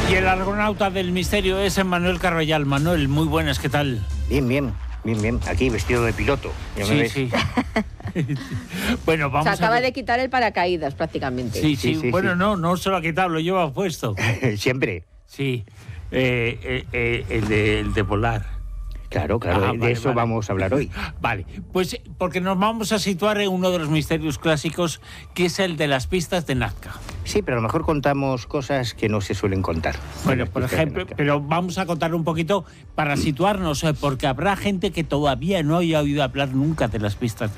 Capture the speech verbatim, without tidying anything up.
Y el argonauta del misterio es Manuel Carvallal. Manuel, muy buenas, ¿qué tal? Bien, bien, bien, bien. Aquí vestido de piloto. ¿Ya me Sí, ves? sí. Bueno, vamos Se acaba a ver. de quitar el paracaídas prácticamente. Sí, sí, Sí, sí, bueno, sí. no, no se lo ha quitado, lo lleva puesto. Siempre. Sí, eh, eh, eh, el, de, el de volar. Claro, claro. Ah, de vale, eso vale. vamos a hablar hoy. Vale, pues porque nos vamos a situar en uno de los misterios clásicos, que es el de las pistas de Nazca. Sí, pero a lo mejor contamos cosas que no se suelen contar. Bueno, Las por pistas de ejemplo, Nazca. pero vamos a contar un poquito para situarnos, eh, porque habrá gente que todavía no haya oído hablar nunca de las pistas